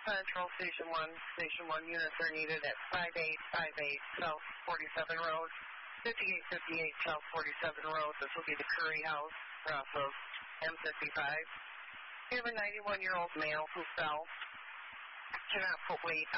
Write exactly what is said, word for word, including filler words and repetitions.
Central, Station one. Station one units are needed at five eight five eight South forty-seven Road, fifty-eight fifty-eight South forty-seven Road. This will be the Curry House off of M fifty-five. We have a ninety-one-year-old male who fell. Cannot put weight